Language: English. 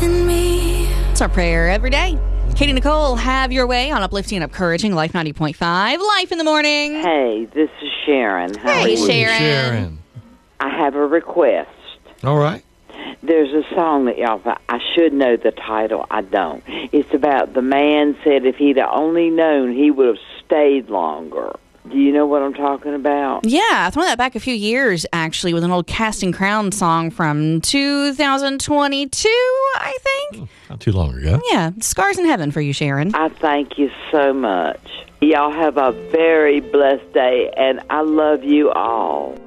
in me. It's our prayer every day. Katie Nicole, have your way on uplifting and encouraging Life 90.5. Life in the morning. Hey, this is Sharon. How are Hey, you? Sharon. I have a request. All right. There's a song that I should know the title. I don't. It's about the man said if he'd only known, he would have stayed longer. Do you know what I'm talking about? Yeah, I thrown that back a few years, actually, with an old Casting Crown song from 2022, I think. Not too long ago. Yeah, Scars in Heaven for you, Sharon. I thank you so much. Y'all have a very blessed day, and I love you all.